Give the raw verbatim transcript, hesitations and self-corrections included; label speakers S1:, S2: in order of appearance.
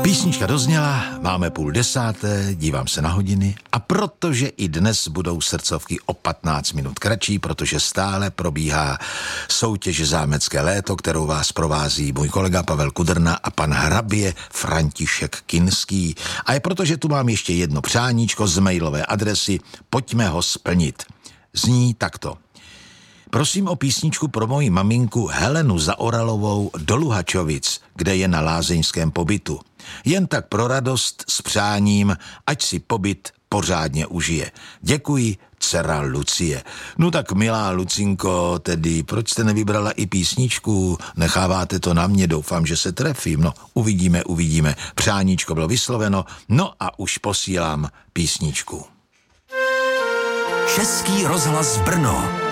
S1: Písnička dozněla, máme půl desáté, dívám se na hodiny a protože i dnes budou srdcovky o patnáct minut kratší, protože stále probíhá soutěž Zámecké léto, kterou vás provází můj kolega Pavel Kudrna a pan hrabě František Kinský. A je proto, že tu mám ještě jedno přáníčko z mailové adresy, pojďme ho splnit. Zní takto. Prosím o písničku pro moji maminku Helenu Zaoralovou do Luhačovic, kde je na lázeňském pobytu. Jen tak pro radost s přáním, ať si pobyt pořádně užije. Děkuji, dcera Lucie. No tak milá Lucinko, tedy proč jste nevybrala i písničku? Necháváte to na mě, doufám, že se trefím. No, uvidíme, uvidíme. Přáníčko bylo vysloveno, no a už posílám písničku.
S2: Český rozhlas Brno.